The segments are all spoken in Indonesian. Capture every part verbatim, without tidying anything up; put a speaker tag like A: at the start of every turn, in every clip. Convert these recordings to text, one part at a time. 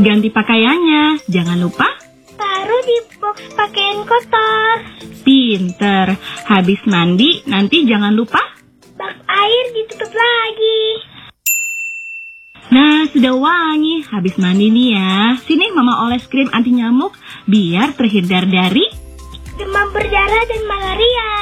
A: Ganti pakaiannya, jangan lupa.
B: Taruh di box pakaian kotor.
A: Pinter. Habis mandi, nanti jangan lupa.
B: Bak air ditutup lagi.
A: Nah, sudah wangi. Habis mandi nih ya. Sini Mama oles krim anti nyamuk biar terhindar dari
B: demam berdarah dan malaria.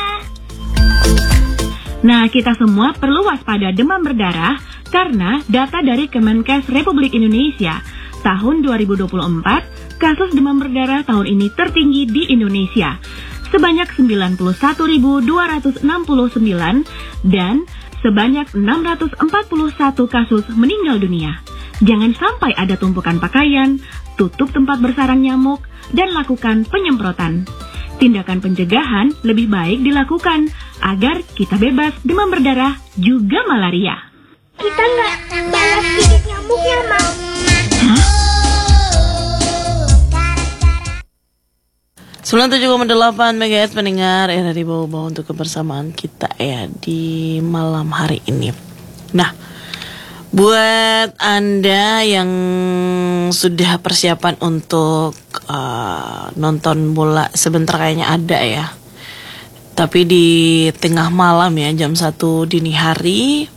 A: Nah, kita semua perlu waspada demam berdarah karena data dari Kemenkes Republik Indonesia tahun dua ribu dua puluh empat, kasus demam berdarah tahun ini tertinggi di Indonesia, sebanyak sembilan puluh satu ribu dua ratus enam puluh sembilan dan sebanyak enam ratus empat puluh satu kasus meninggal dunia. Jangan sampai ada tumpukan pakaian, tutup tempat bersarang nyamuk, dan lakukan penyemprotan. Tindakan pencegahan lebih baik dilakukan agar kita bebas demam berdarah juga malaria.
B: Kita nggak balas gigit nyamuknya, Mam.
A: Hah?
C: sembilan puluh tujuh koma delapan megahertz pendengar era di bawah-bawah untuk kebersamaan kita ya di malam hari ini. Nah, buat Anda yang sudah persiapan untuk uh, nonton bola sebentar kayaknya ada ya. Tapi di tengah malam ya, jam satu dini hari.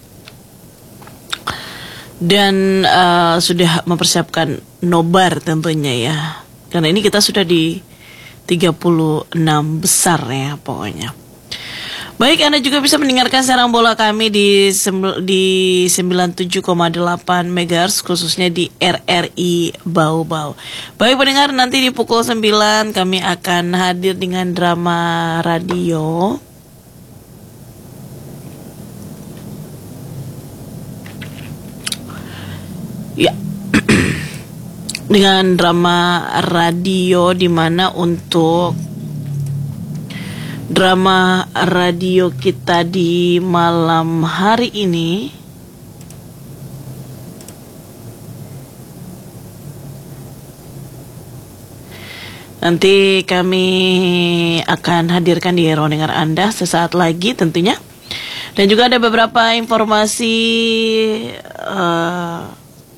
C: Dan uh, sudah mempersiapkan nobar tentunya ya. Karena ini kita sudah di tiga puluh enam besar ya pokoknya. Baik, Anda juga bisa mendengarkan siaran bola kami di di sembilan puluh tujuh koma delapan megahertz khususnya di R R I Bau-Bau. Baik pendengar, nanti di pukul sembilan kami akan hadir dengan drama radio. Ya. Dengan drama radio di mana untuk drama radio kita di malam hari ini nanti kami akan hadirkan di ruang dengar Anda sesaat lagi tentunya. Dan juga ada beberapa informasi uh,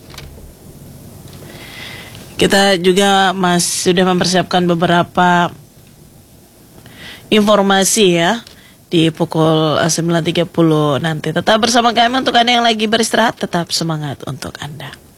C: kita juga mas sudah mempersiapkan beberapa informasi ya di pukul sembilan tiga puluh nanti. Tetap bersama kami untuk Anda yang lagi beristirahat, tetap semangat untuk Anda.